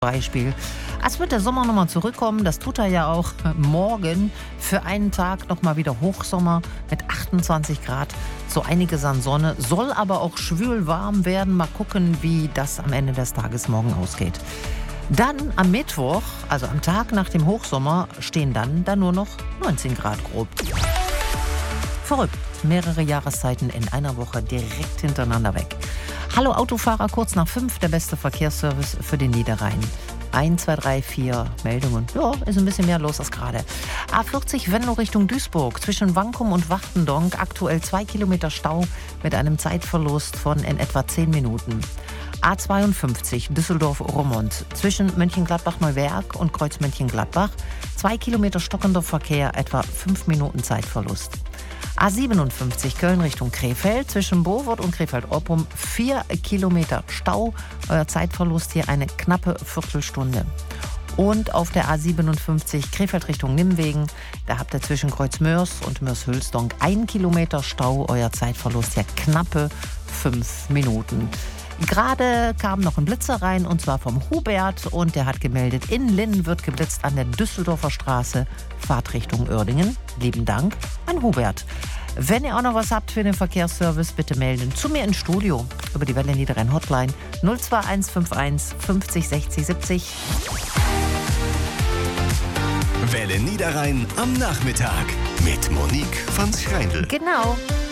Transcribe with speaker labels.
Speaker 1: Beispiel. Als wird der Sommer nochmal zurückkommen, das tut er ja auch morgen. Für einen Tag nochmal wieder Hochsommer mit 28 Grad. So einiges an Sonne, soll aber auch schwül warm werden. Mal gucken, wie das am Ende des Tages morgen ausgeht. Dann am Mittwoch, also am Tag nach dem Hochsommer, stehen dann nur noch 19 Grad grob. Verrückt, mehrere Jahreszeiten in einer Woche direkt hintereinander weg. Hallo Autofahrer, kurz nach 5, der beste Verkehrsservice für den Niederrhein. 1, 2, 3, 4 Meldungen. Ja, ist ein bisschen mehr los als gerade. A40 Venlo Richtung Duisburg. Zwischen Wankum und Wachtendonk aktuell 2 Kilometer Stau mit einem Zeitverlust von in etwa 10 Minuten. A52 Düsseldorf-Roermond. Zwischen Mönchengladbach-Neuwerk und Kreuz Mönchengladbach 2 Kilometer stockender Verkehr, etwa 5 Minuten Zeitverlust. A57 Köln Richtung Krefeld, zwischen Bowold und Krefeld-Oppum 4 Kilometer Stau. Euer Zeitverlust hier eine knappe Viertelstunde. Und auf der A57 Krefeld Richtung Nimwegen, da habt ihr zwischen Kreuz-Mörs und Mörs-Hülsdonk 1 Kilometer Stau. Euer Zeitverlust hier knappe 5 Minuten. Gerade kam noch ein Blitzer rein, und zwar vom Hubert, und der hat gemeldet, in Linn wird geblitzt an der Düsseldorfer Straße, Fahrtrichtung Uerdingen. Lieben Dank an Hubert. Wenn ihr auch noch was habt für den Verkehrsservice, bitte melden zu mir ins Studio über die Welle Niederrhein Hotline 02151 50 60 70.
Speaker 2: Welle Niederrhein am Nachmittag mit Monique von Schreindl.
Speaker 1: Genau.